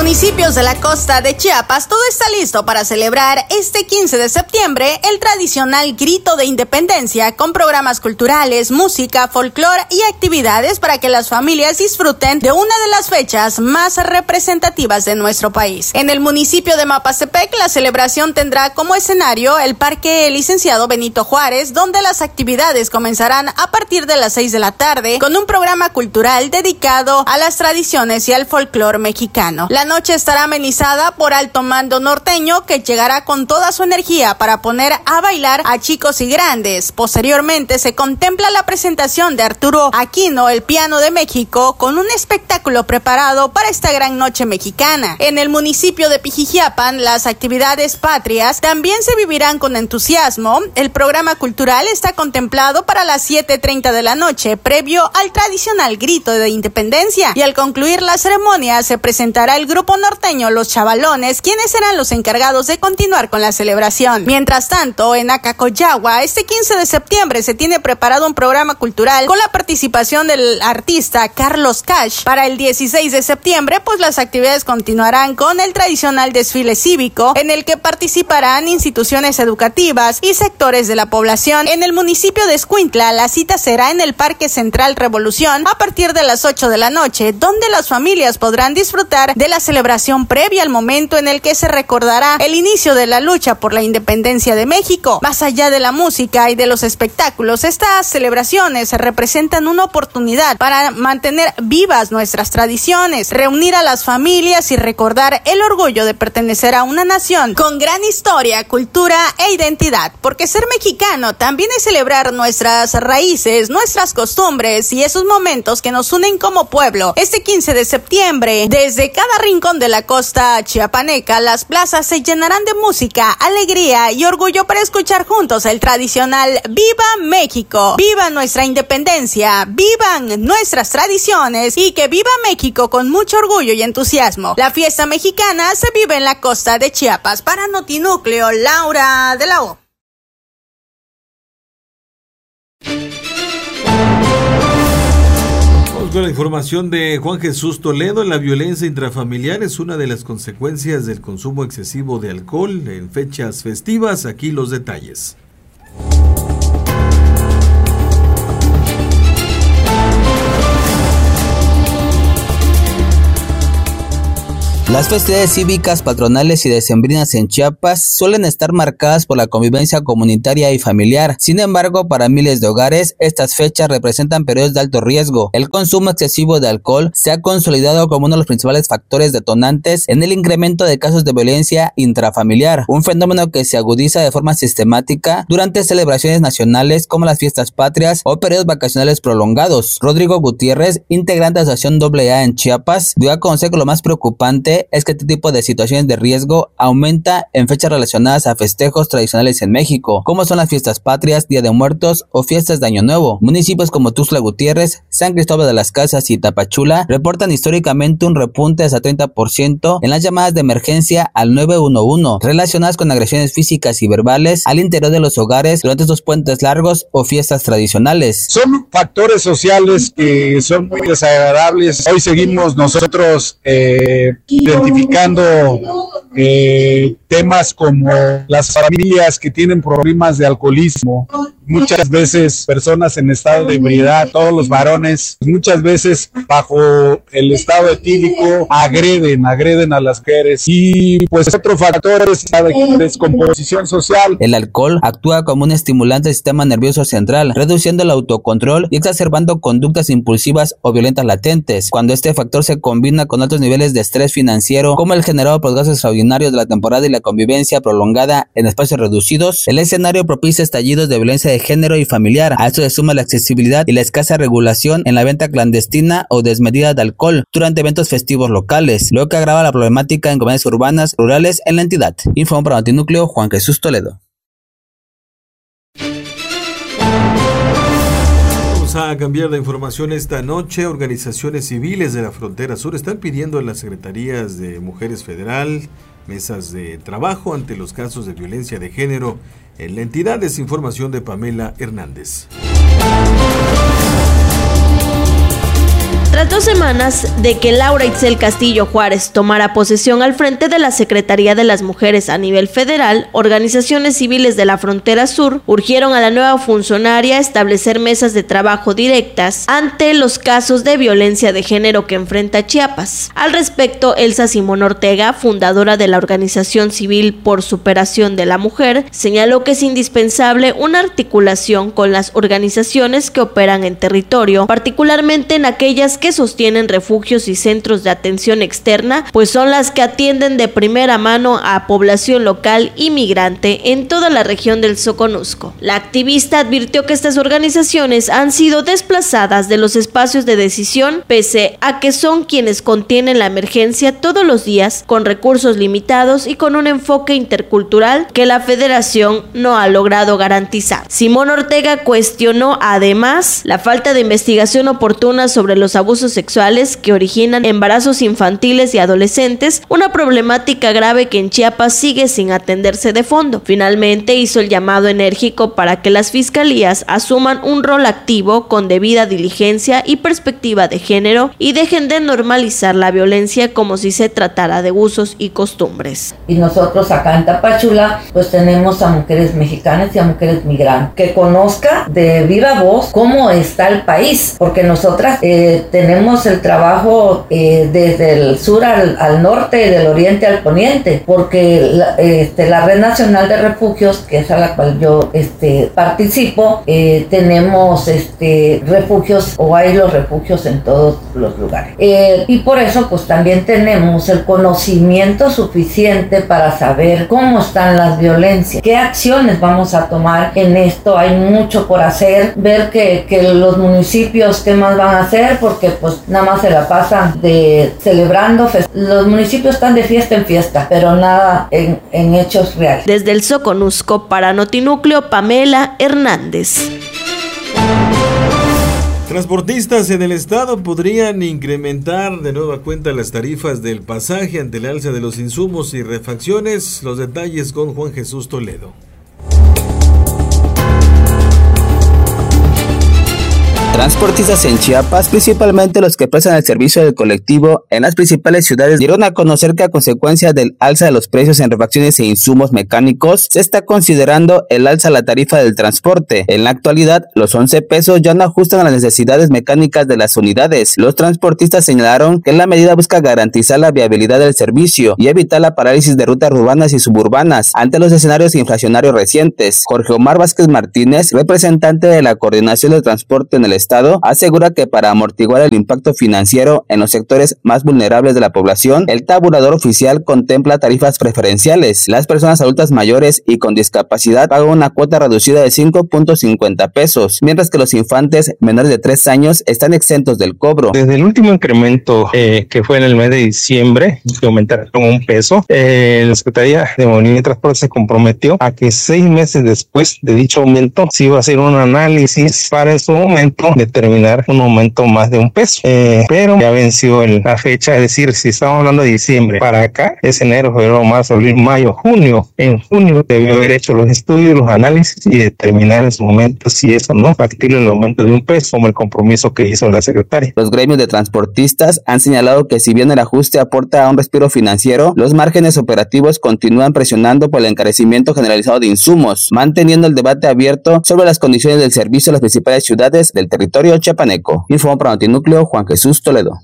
municipios de la costa de Chiapas, todo está listo para celebrar este 15 de septiembre el tradicional grito de independencia con programas culturales, música, folclore y actividades para que las familias disfruten de una de las fechas más representativas de nuestro país. En el municipio de Mapastepec, la celebración tendrá como escenario el Parque Licenciado Benito Juárez, donde las actividades comenzarán a partir de las 6 de la tarde con un programa cultural dedicado a las tradiciones y al folclore mexicano. La noche estará amenizada por Alto Mando Norteño, que llegará con toda su energía para poner a bailar a chicos y grandes. Posteriormente se contempla la presentación de Arturo Aquino, el piano de México, con un espectáculo preparado para esta gran noche mexicana. En el municipio de Pijijiapan, las actividades patrias también se vivirán con entusiasmo. El programa cultural está contemplado para las 7:30 de la noche, previo al tradicional grito de independencia, y al concluir la ceremonia se presentará el grupo norteño Los Chavalones, quienes serán los encargados de continuar con la celebración. Mientras tanto, en Acacoyagua, este 15 de septiembre se tiene preparado un programa cultural con la participación del artista Carlos Cash. Para el 16 de septiembre, pues las actividades continuarán con el tradicional desfile cívico, en el que participarán instituciones educativas y sectores de la población. En el municipio de Escuintla, la cita será en el Parque Central Revolución a partir de las 8 de la noche, donde las familias podrán disfrutar de la celebración previa al momento en el que se recordará el inicio de la lucha por la independencia de México. Más allá de la música y de los espectáculos, estas celebraciones representan una oportunidad para mantener vivas nuestras tradiciones, reunir a las familias y recordar el orgullo de pertenecer a una nación con gran historia, cultura e identidad, porque ser mexicano también es celebrar nuestras raíces, nuestras costumbres y esos momentos que nos unen como pueblo. Este 15 de septiembre, desde cada rincón de la costa chiapaneca, las plazas se llenarán de música, alegría y orgullo para escuchar juntos el tradicional ¡Viva México! ¡Viva nuestra independencia! ¡Vivan nuestras tradiciones! Y que viva México con mucho orgullo y entusiasmo. La fiesta mexicana se vive en la costa de Chiapas. Para Notinúcleo, Laura de la O. Con la información de Juan Jesús Toledo, la violencia intrafamiliar es una de las consecuencias del consumo excesivo de alcohol en fechas festivas. Aquí los detalles. Las festividades cívicas, patronales y decembrinas en Chiapas suelen estar marcadas por la convivencia comunitaria y familiar. Sin embargo, para miles de hogares, estas fechas representan periodos de alto riesgo. El consumo excesivo de alcohol se ha consolidado como uno de los principales factores detonantes en el incremento de casos de violencia intrafamiliar, un fenómeno que se agudiza de forma sistemática durante celebraciones nacionales como las fiestas patrias o periodos vacacionales prolongados. Rodrigo Gutiérrez, integrante de la Asociación AA en Chiapas, dio a conocer que lo más preocupante es que este tipo de situaciones de riesgo aumenta en fechas relacionadas a festejos tradicionales en México, como son las fiestas patrias, Día de Muertos o fiestas de Año Nuevo. Municipios como Tuxtla Gutiérrez, San Cristóbal de las Casas y Tapachula reportan históricamente un repunte de hasta 30% en las llamadas de emergencia al 911 relacionadas con agresiones físicas y verbales al interior de los hogares durante estos puentes largos o fiestas tradicionales. Son factores sociales que son muy desagradables. Hoy seguimos nosotros identificando temas como las familias que tienen problemas de alcoholismo, muchas veces personas en estado de ebriedad, todos los varones, muchas veces bajo el estado etílico agreden a las mujeres. Y pues otro factor es la descomposición social. El alcohol actúa como un estimulante del sistema nervioso central, reduciendo el autocontrol y exacerbando conductas impulsivas o violentas latentes. Cuando este factor se combina con altos niveles de estrés financiero, como el generado por los gastos extraordinarios de la temporada y la convivencia prolongada en espacios reducidos, el escenario propicia estallidos de violencia de género y familiar. A esto se suma la accesibilidad y la escasa regulación en la venta clandestina o desmedida de alcohol durante eventos festivos locales, lo que agrava la problemática en comunidades urbanas rurales en la entidad. Informó para Notinúcleo Juan Jesús Toledo. Vamos a cambiar de información esta noche. Organizaciones civiles de la frontera sur están pidiendo a las secretarías de Mujeres Federal mesas de trabajo ante los casos de violencia de género en la entidad. Es información de Pamela Hernández. las 2 semanas de que Laura Itzel Castillo Juárez tomara posesión al frente de la Secretaría de las Mujeres a nivel federal, organizaciones civiles de la frontera sur urgieron a la nueva funcionaria establecer mesas de trabajo directas ante los casos de violencia de género que enfrenta Chiapas. Al respecto, Elsa Simón Ortega, fundadora de la Organización Civil por Superación de la Mujer, señaló que es indispensable una articulación con las organizaciones que operan en territorio, particularmente en aquellas que sostienen refugios y centros de atención externa, pues son las que atienden de primera mano a población local y migrante en toda la región del Soconusco. La activista advirtió que estas organizaciones han sido desplazadas de los espacios de decisión, pese a que son quienes contienen la emergencia todos los días, con recursos limitados y con un enfoque intercultural que la Federación no ha logrado garantizar. Simón Ortega cuestionó además la falta de investigación oportuna sobre los abusos sexuales que originan embarazos infantiles y adolescentes, una problemática grave que en Chiapas sigue sin atenderse de fondo. Finalmente hizo el llamado enérgico para que las fiscalías asuman un rol activo con debida diligencia y perspectiva de género y dejen de normalizar la violencia como si se tratara de usos y costumbres. Y nosotros acá en Tapachula pues tenemos a mujeres mexicanas y a mujeres migrantes, que conozca de viva voz cómo está el país, porque nosotras tenemos el trabajo desde el sur al norte y del oriente al poniente, porque la Red Nacional de Refugios, que es a la cual yo participo, tenemos refugios, o hay los refugios en todos los lugares, y por eso pues también tenemos el conocimiento suficiente para saber cómo están las violencias, qué acciones vamos a tomar en esto. Hay mucho por hacer, ver que los municipios qué más van a hacer, porque pues nada más se la pasan de celebrando, los municipios están de fiesta en fiesta, pero nada en hechos reales. Desde el Soconusco para Notinúcleo, Pamela Hernández. Transportistas en el estado podrían incrementar de nueva cuenta las tarifas del pasaje ante el alza de los insumos y refacciones. Los detalles con Juan Jesús Toledo. Transportistas en Chiapas, principalmente los que prestan el servicio del colectivo en las principales ciudades, dieron a conocer que a consecuencia del alza de los precios en refacciones e insumos mecánicos, se está considerando el alza a la tarifa del transporte. En la actualidad, los 11 pesos ya no ajustan a las necesidades mecánicas de las unidades. Los transportistas señalaron que la medida busca garantizar la viabilidad del servicio y evitar la parálisis de rutas urbanas y suburbanas ante los escenarios inflacionarios recientes. Jorge Omar Vázquez Martínez, representante de la Coordinación de Transporte en el Estado, asegura que para amortiguar el impacto financiero en los sectores más vulnerables de la población, el tabulador oficial contempla tarifas preferenciales. Las personas adultas mayores y con discapacidad pagan una cuota reducida de 5.50 pesos, mientras que los infantes menores de 3 años están exentos del cobro. Desde el último incremento que fue en el mes de diciembre, que aumentaron $1, la Secretaría de Movilidad y Transporte se comprometió a que 6 meses después de dicho aumento se iba a hacer un análisis para en su momento determinar un aumento más de $1, pero ya venció la fecha, es decir, si estamos hablando de diciembre para acá, es enero, febrero, marzo, abril, mayo, junio. En junio debió haber hecho los estudios, los análisis y determinar en su momento si eso no factible el aumento de $1, como el compromiso que hizo la secretaria. Los gremios de transportistas han señalado que si bien el ajuste aporta a un respiro financiero, los márgenes operativos continúan presionando por el encarecimiento generalizado de insumos, manteniendo el debate abierto sobre las condiciones del servicio en las principales ciudades del territorio chiapaneco. Informó para Notinúcleo Juan Jesús Toledo.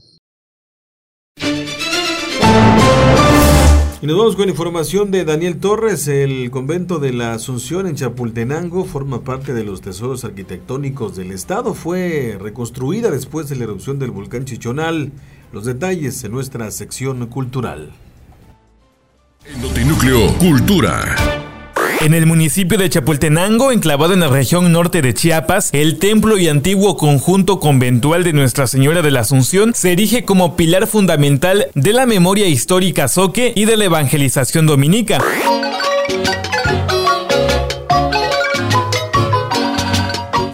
Y nos vamos con información de Daniel Torres. El convento de la Asunción en Chapultenango forma parte de los tesoros arquitectónicos del estado. Fue reconstruida después de la erupción del volcán Chichonal. Los detalles en nuestra sección cultural. En Notinúcleo Cultura. En el municipio de Chapultenango, enclavado en la región norte de Chiapas, el templo y antiguo conjunto conventual de Nuestra Señora de la Asunción se erige como pilar fundamental de la memoria histórica zoque y de la evangelización dominica. Esta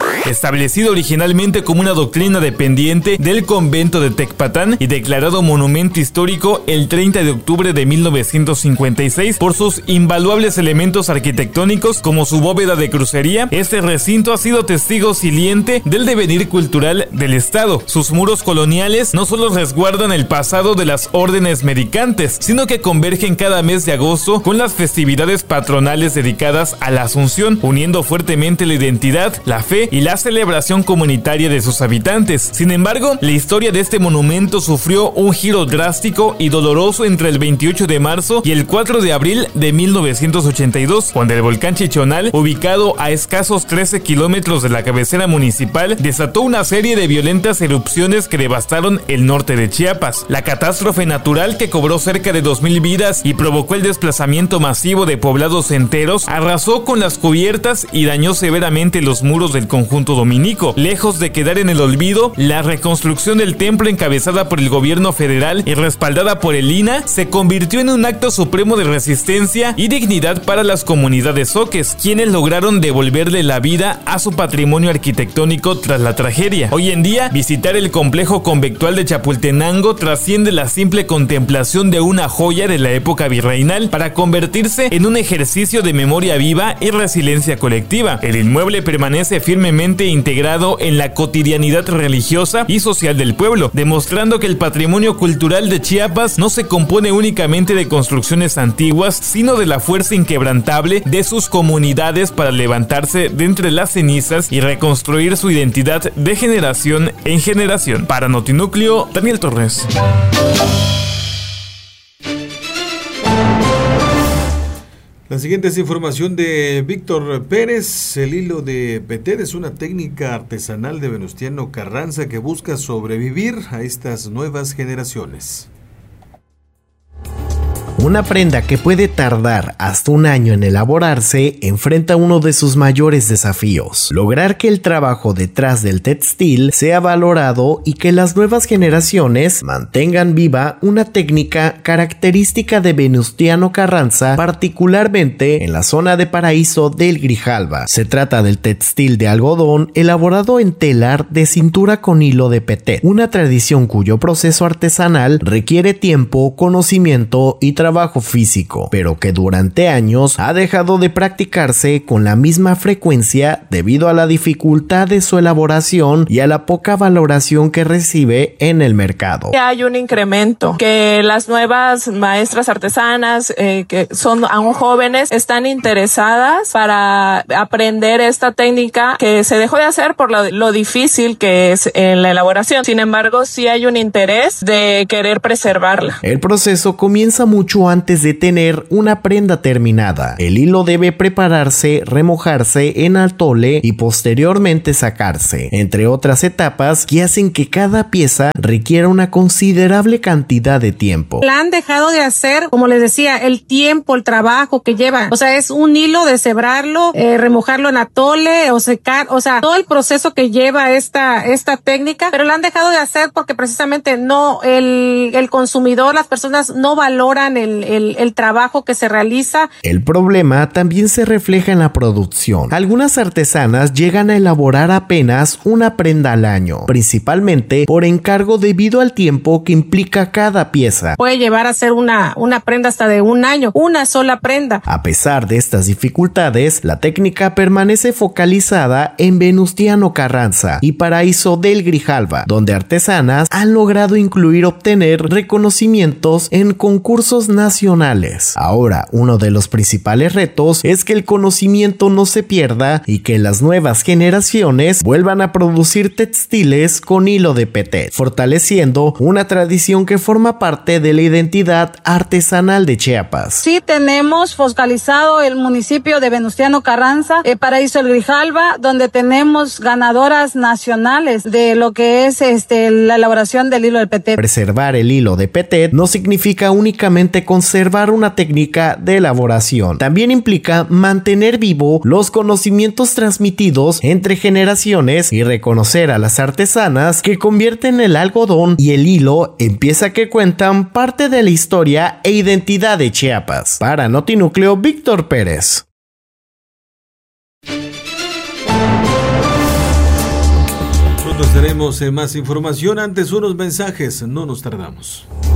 establecido originalmente como una doctrina dependiente del convento de Tecpatán y declarado monumento histórico el 30 de octubre de 1956 por sus invaluables elementos arquitectónicos como su bóveda de crucería. Este recinto ha sido testigo saliente del devenir cultural del estado. Sus muros coloniales no solo resguardan el pasado de las órdenes mendicantes, sino que convergen cada mes de agosto con las festividades patronales dedicadas a la Asunción, uniendo fuertemente la identidad, la fe y la celebración comunitaria de sus habitantes. Sin embargo, la historia de este monumento sufrió un giro drástico y doloroso entre el 28 de marzo y el 4 de abril de 1982, cuando el volcán Chichonal, ubicado a escasos 13 kilómetros de la cabecera municipal, desató una serie de violentas erupciones que devastaron el norte de Chiapas. La catástrofe natural, que cobró cerca de 2,000 vidas y provocó el desplazamiento masivo de poblados enteros, arrasó con las cubiertas y dañó severamente los muros del conjunto dominico. Lejos de quedar en el olvido, la reconstrucción del templo, encabezada por el gobierno federal y respaldada por el INAH, se convirtió en un acto supremo de resistencia y dignidad para las comunidades zoques, quienes lograron devolverle la vida a su patrimonio arquitectónico tras la tragedia. Hoy en día, visitar el complejo conventual de Chapultenango trasciende la simple contemplación de una joya de la época virreinal para convertirse en un ejercicio de memoria viva y resiliencia colectiva. El inmueble permanece firmemente integrado en la cotidianidad religiosa y social del pueblo, demostrando que el patrimonio cultural de Chiapas no se compone únicamente de construcciones antiguas, sino de la fuerza inquebrantable de sus comunidades para levantarse de entre las cenizas y reconstruir su identidad de generación en generación. Para Notinúcleo, Daniel Torres. La siguiente es información de Víctor Pérez. El hilo de Petet es una técnica artesanal de Venustiano Carranza que busca sobrevivir a estas nuevas generaciones. Una prenda que puede tardar hasta un año en elaborarse enfrenta uno de sus mayores desafíos: lograr que el trabajo detrás del textil sea valorado y que las nuevas generaciones mantengan viva una técnica característica de Venustiano Carranza, particularmente en la zona de Paraíso del Grijalva. Se trata del textil de algodón elaborado en telar de cintura con hilo de Petet, una tradición cuyo proceso artesanal requiere tiempo, conocimiento y trabajo físico, pero que durante años ha dejado de practicarse con la misma frecuencia debido a la dificultad de su elaboración y a la poca valoración que recibe en el mercado. Hay un incremento, que las nuevas maestras artesanas que son aún jóvenes están interesadas para aprender esta técnica que se dejó de hacer por lo difícil que es en la elaboración. Sin embargo, sí hay un interés de querer preservarla. El proceso comienza mucho antes de tener una prenda terminada. El hilo debe prepararse, remojarse en atole y posteriormente sacarse, entre otras etapas que hacen que cada pieza requiera una considerable cantidad de tiempo. La han dejado de hacer, como les decía, el tiempo, el trabajo que lleva. O sea, es un hilo, deshebrarlo, remojarlo en atole o secar, o sea, todo el proceso que lleva esta técnica, pero la han dejado de hacer porque precisamente no, el consumidor, las personas no valoran el trabajo que se realiza. El problema también se refleja en la producción. Algunas artesanas llegan a elaborar apenas una prenda al año, principalmente por encargo debido al tiempo que implica cada pieza. Puede llevar a hacer una prenda hasta de un año, una sola prenda. A pesar de estas dificultades, la técnica permanece focalizada en Venustiano Carranza y Paraíso del Grijalva, donde artesanas han logrado obtener reconocimientos en concursos nacionales. Ahora, uno de los principales retos es que el conocimiento no se pierda y que las nuevas generaciones vuelvan a producir textiles con hilo de Petet, fortaleciendo una tradición que forma parte de la identidad artesanal de Chiapas. Sí tenemos focalizado el municipio de Venustiano Carranza, Paraíso del Grijalva, donde tenemos ganadoras nacionales de lo que es la elaboración del hilo de Petet. Preservar el hilo de Petet no significa únicamente conservar una técnica de elaboración, también implica mantener vivo los conocimientos transmitidos entre generaciones y reconocer a las artesanas que convierten el algodón y el hilo en piezas que cuentan parte de la historia e identidad de Chiapas. Para Notinúcleo, Víctor Pérez. Nosotros tenemos más información. Antes unos mensajes, no nos tardamos.